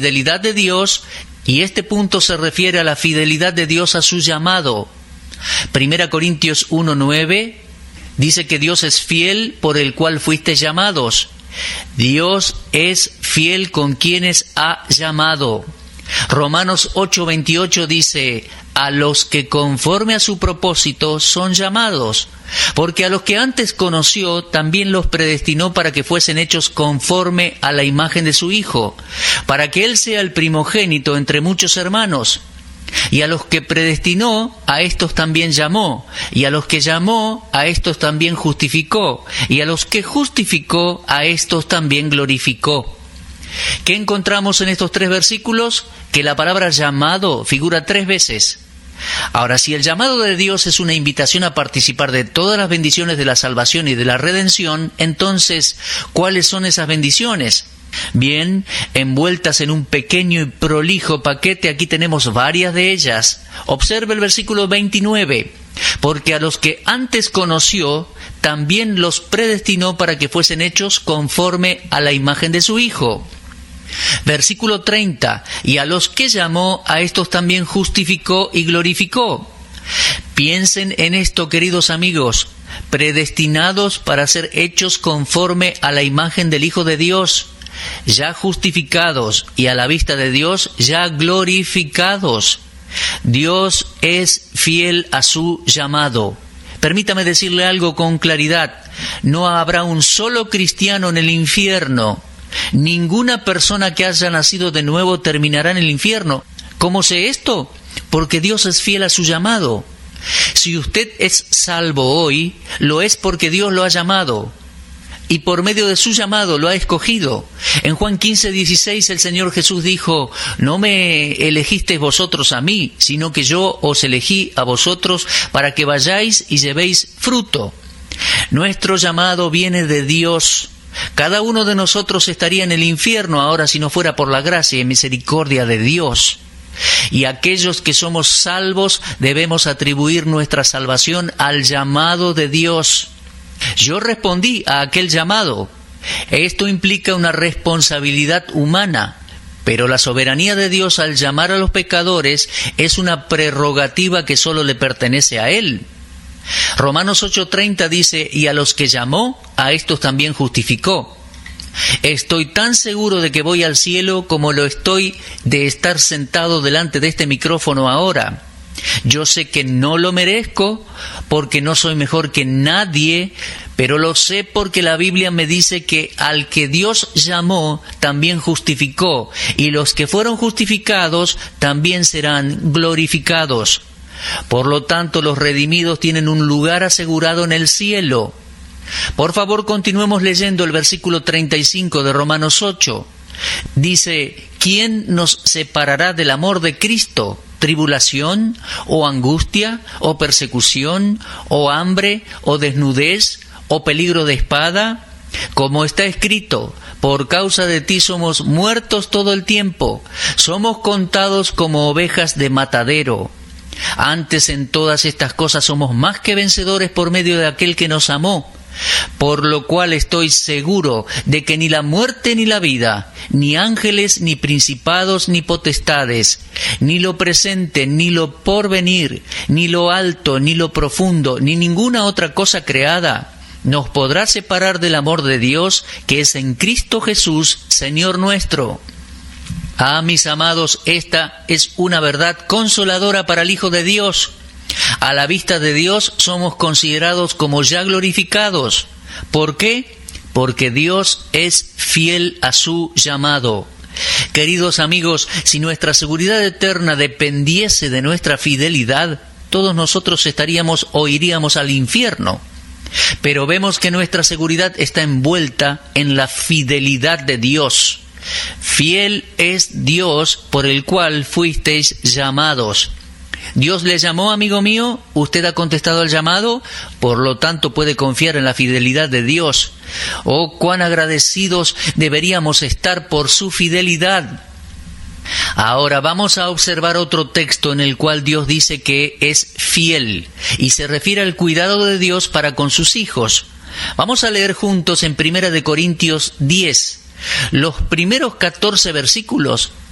fidelidad de Dios, y este punto se refiere a la fidelidad de Dios a su llamado. 1 Corintios 1:9 dice que Dios es fiel por el cual fuiste llamados. Dios es fiel con quienes ha llamado. Romanos 8:28 dice: a los que conforme a su propósito son llamados, porque a los que antes conoció también los predestinó para que fuesen hechos conforme a la imagen de su Hijo, para que Él sea el primogénito entre muchos hermanos. Y a los que predestinó, a estos también llamó, y a los que llamó, a estos también justificó, y a los que justificó, a estos también glorificó. ¿Qué encontramos en estos 3 versículos? Que la palabra llamado figura 3 veces. Ahora, si el llamado de Dios es una invitación a participar de todas las bendiciones de la salvación y de la redención, entonces, ¿cuáles son esas bendiciones? Bien, envueltas en un pequeño y prolijo paquete, aquí tenemos varias de ellas. Observe el versículo 29. Porque a los que antes conoció, también los predestinó para que fuesen hechos conforme a la imagen de su Hijo. Versículo 30. Y a los que llamó, a estos también justificó y glorificó. Piensen en esto, queridos amigos. Predestinados para ser hechos conforme a la imagen del Hijo de Dios, ya justificados y a la vista de Dios ya glorificados. Dios es fiel a su llamado. Permítame decirle algo con claridad: no habrá un solo cristiano en el infierno. Ninguna persona que haya nacido de nuevo terminará en el infierno. ¿Cómo sé esto? Porque Dios es fiel a su llamado. Si usted es salvo hoy, lo es porque Dios lo ha llamado, y por medio de su llamado lo ha escogido. En Juan 15:16 el Señor Jesús dijo: no me elegisteis vosotros a mí, sino que yo os elegí a vosotros para que vayáis y llevéis fruto. Nuestro llamado viene de Dios. Cada uno de nosotros estaría en el infierno ahora si no fuera por la gracia y misericordia de Dios. Y aquellos que somos salvos debemos atribuir nuestra salvación al llamado de Dios. Yo respondí a aquel llamado. Esto implica una responsabilidad humana, pero la soberanía de Dios al llamar a los pecadores es una prerrogativa que solo le pertenece a Él. Romanos 8:30 dice: y a los que llamó, a estos también justificó. Estoy tan seguro de que voy al cielo como lo estoy de estar sentado delante de este micrófono ahora. Yo sé que no lo merezco porque no soy mejor que nadie, pero lo sé porque la Biblia me dice que al que Dios llamó también justificó, y los que fueron justificados también serán glorificados. Por lo tanto, los redimidos tienen un lugar asegurado en el cielo. Por favor, continuemos leyendo el versículo 35 de Romanos 8. Dice: ¿quién nos separará del amor de Cristo? ¿Tribulación, o angustia, o persecución, o hambre, o desnudez, o peligro de espada? Como está escrito: por causa de ti somos muertos todo el tiempo, somos contados como ovejas de matadero. Antes en todas estas cosas somos más que vencedores por medio de aquel que nos amó. Por lo cual estoy seguro de que ni la muerte ni la vida, ni ángeles, ni principados, ni potestades, ni lo presente, ni lo porvenir, ni lo alto, ni lo profundo, ni ninguna otra cosa creada, nos podrá separar del amor de Dios que es en Cristo Jesús, Señor nuestro. Ah, mis amados, esta es una verdad consoladora para el Hijo de Dios. A la vista de Dios somos considerados como ya glorificados. ¿Por qué? Porque Dios es fiel a su llamado. Queridos amigos, si nuestra seguridad eterna dependiese de nuestra fidelidad, todos nosotros estaríamos o iríamos al infierno. Pero vemos que nuestra seguridad está envuelta en la fidelidad de Dios. Fiel es Dios por el cual fuisteis llamados. Dios le llamó, amigo mío, usted ha contestado al llamado, por lo tanto puede confiar en la fidelidad de Dios. Oh, cuán agradecidos deberíamos estar por su fidelidad. Ahora vamos a observar otro texto en el cual Dios dice que es fiel, y se refiere al cuidado de Dios para con sus hijos. Vamos a leer juntos en 1 Corintios 10. Los primeros 14 versículos